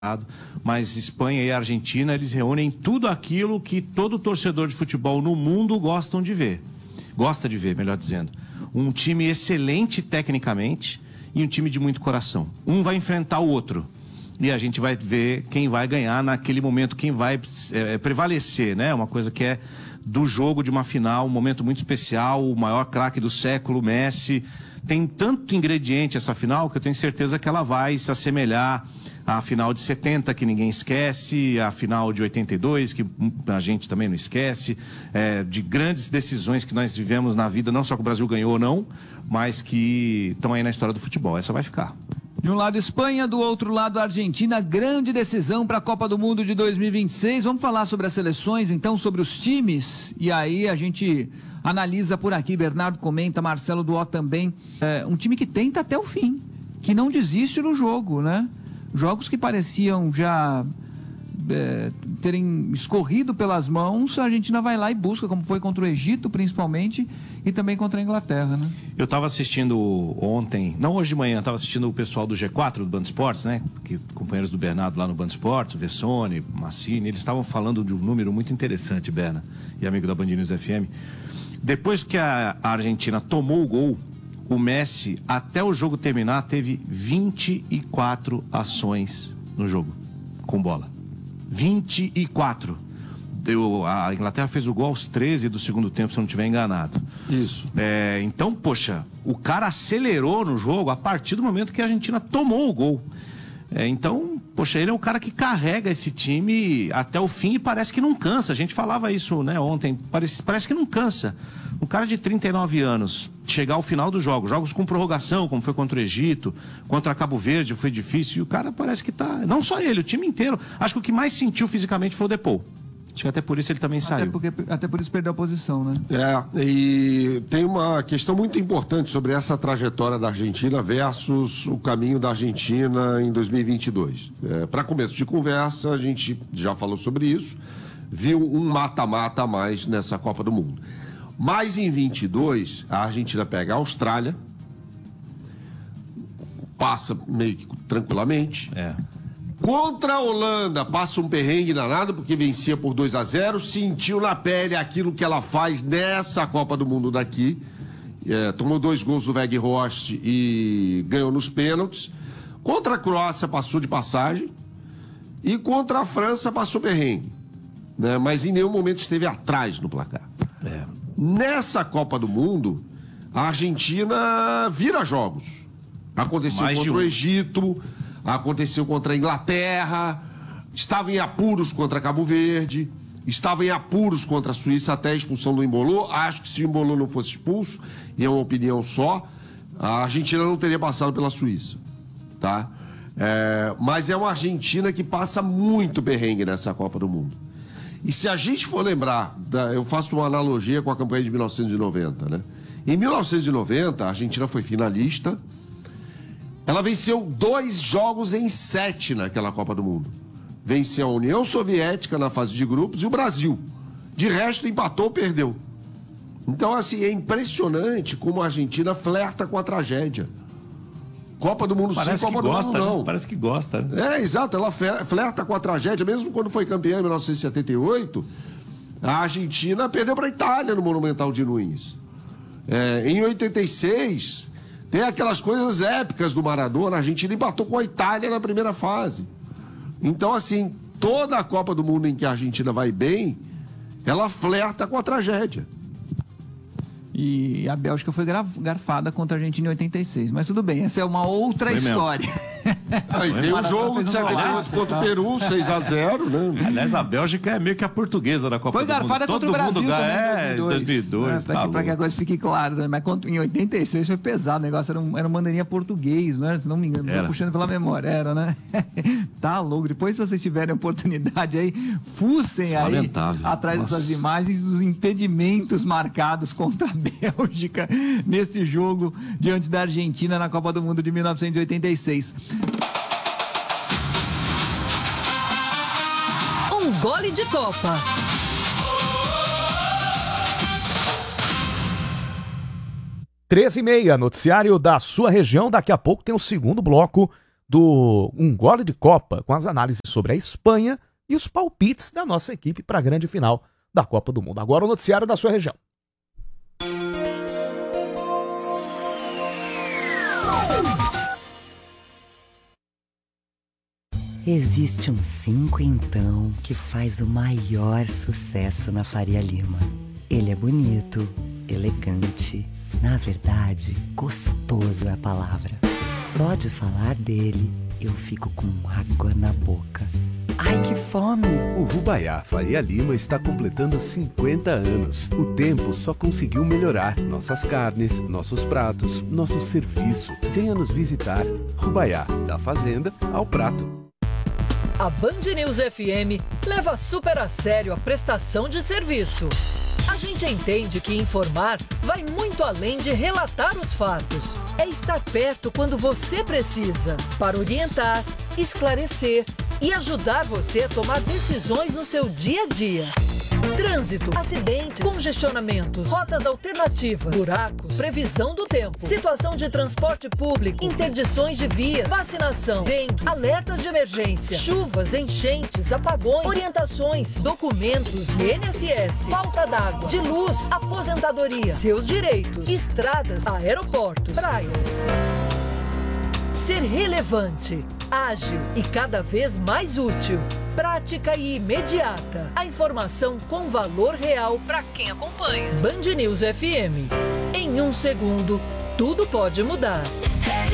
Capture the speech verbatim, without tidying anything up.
mas Espanha e Argentina, eles reúnem tudo aquilo que todo torcedor de futebol no mundo gostam de ver. Gosta de ver, melhor dizendo. Um time excelente tecnicamente e um time de muito coração. Um vai enfrentar o outro. E a gente vai ver quem vai ganhar naquele momento, quem vai é, prevalecer, né? Uma coisa que é do jogo de uma final, um momento muito especial, o maior craque do século, Messi. Tem tanto ingrediente essa final que eu tenho certeza que ela vai se assemelhar à final de setenta, que ninguém esquece, à final de oitenta e dois, que a gente também não esquece, é, de grandes decisões que nós vivemos na vida, não só que o Brasil ganhou ou não, mas que estão aí na história do futebol. Essa vai ficar. De um lado Espanha, do outro lado Argentina, grande decisão para a Copa do Mundo de dois mil e vinte e seis. Vamos falar sobre as seleções, então, sobre os times, e aí a gente analisa por aqui, Bernardo comenta, Marcelo Duó também, é, um time que tenta até o fim, que não desiste do jogo, né? Jogos que pareciam já é, terem escorrido pelas mãos, a Argentina vai lá e busca, como foi contra o Egito, principalmente, e também contra a Inglaterra, né? Eu estava assistindo ontem, não hoje de manhã, estava assistindo o pessoal do G quatro, do Band Esportes, né? Que, companheiros do Bernardo lá no Band Esportes, o Vessone, Massini, eles estavam falando de um número muito interessante, Berna, e amigo da Band News F M. Depois que a Argentina tomou o gol, o Messi, até o jogo terminar, teve vinte e quatro ações no jogo, com bola. vinte e quatro. Deu, a Inglaterra fez o gol aos treze do segundo tempo, se eu não estiver enganado. Isso. É, então, poxa, o cara acelerou no jogo a partir do momento que a Argentina tomou o gol. É, então, poxa, ele é o cara que carrega esse time até o fim e parece que não cansa. A gente falava isso, né, ontem, parece, parece que não cansa. Um cara de trinta e nove anos, chegar ao final dos jogos, jogos com prorrogação, como foi contra o Egito, contra Cabo Verde, foi difícil, e o cara parece que tá, não só ele, o time inteiro. Acho que o que mais sentiu fisicamente foi o Depou. Acho que até por isso ele também até saiu. Porque, até por isso perdeu a posição, né? É, e tem uma questão muito importante sobre essa trajetória da Argentina versus o caminho da Argentina em dois mil e vinte e dois. É, para começo de conversa, a gente já falou sobre isso, viu um mata-mata a mais nessa Copa do Mundo. Mas em vinte e dois, a Argentina pega a Austrália, passa meio que tranquilamente. É. Contra a Holanda, passa um perrengue danado, porque vencia por dois a zero, sentiu na pele aquilo que ela faz nessa Copa do Mundo daqui. É, tomou dois gols do Weghorst e ganhou nos pênaltis. Contra a Croácia, passou de passagem. E contra a França, passou perrengue. Né? Mas em nenhum momento esteve atrás no placar. É. Nessa Copa do Mundo, a Argentina vira jogos. Aconteceu Mais contra de um. o Egito, aconteceu contra a Inglaterra, estava em apuros contra Cabo Verde, estava em apuros contra a Suíça até a expulsão do Embolô. Acho que se o Embolô não fosse expulso, e é uma opinião só, a Argentina não teria passado pela Suíça. Tá? É, mas é uma Argentina que passa muito perrengue nessa Copa do Mundo. E se a gente for lembrar, da, eu faço uma analogia com a campanha de mil novecentos e noventa, né? Em mil novecentos e noventa, a Argentina foi finalista. Ela venceu dois jogos em sete naquela Copa do Mundo. Venceu a União Soviética na fase de grupos e o Brasil. De resto, empatou ou perdeu. Então, assim, é impressionante como a Argentina flerta com a tragédia. Copa do Mundo Parece sim, Copa que do gosta, Mundo não. né? Parece que gosta, né? É, exato, ela flerta com a tragédia. Mesmo quando foi campeã em mil novecentos e setenta e oito, a Argentina perdeu para a Itália no Monumental de Nunes. É, em oitenta e seis, tem aquelas coisas épicas do Maradona, a Argentina empatou com a Itália na primeira fase. Então, assim, toda a Copa do Mundo em que a Argentina vai bem, ela flerta com a tragédia. E a Bélgica foi garfada contra a Argentina em oitenta e seis. Mas tudo bem, essa é uma outra Foi história. Aí tem o jogo de setenta e oito contra o Peru, seis a zero, né? Aliás, a Bélgica é meio que a portuguesa da Copa Foi do Mundo. garfada contra o Brasil ganha, também é, em dois mil e dois. Para tá que, que a coisa fique clara, né? Mas em oitenta e seis foi pesado, o negócio era um, era um bandeirinha português, não era? Se não me engano, Era. puxando pela memória, era, né? Tá louco. Depois, se vocês tiverem oportunidade aí, fuçem aí Lamentável. atrás Nossa. dessas imagens dos impedimentos marcados contra a Bélgica nesse jogo diante da Argentina na Copa do Mundo de mil novecentos e oitenta e seis. Um gole de Copa. treze e meia, noticiário da sua região. Daqui a pouco tem o segundo bloco do Um Gole de Copa, com as análises sobre a Espanha e os palpites da nossa equipe para a grande final da Copa do Mundo. Agora o noticiário da sua região. Existe um cinco então que faz o maior sucesso na Faria Lima. Ele é bonito, elegante, na verdade, gostoso é a palavra. Só de falar dele, eu fico com água na boca. Ai, que fome! O Rubaiá Faria Lima está completando cinquenta anos. O tempo só conseguiu melhorar nossas carnes, nossos pratos, nosso serviço. Venha nos visitar. Rubaiá, da fazenda ao prato. A Band News F M leva super a sério a prestação de serviço. A gente entende que informar vai muito além de relatar os fatos. É estar perto quando você precisa, para orientar, esclarecer e ajudar você a tomar decisões no seu dia a dia. Trânsito, acidentes, congestionamentos, rotas alternativas, buracos, previsão do tempo, situação de transporte público, interdições de vias, vacinação, dengue, alertas de emergência, chuvas, enchentes, apagões, orientações, documentos, I N S S, falta d'água, de luz, aposentadoria, seus direitos, estradas, aeroportos, praias. Ser relevante, ágil e cada vez mais útil. Prática e imediata. A informação com valor real para quem acompanha. Band News F M. Em um segundo, tudo pode mudar.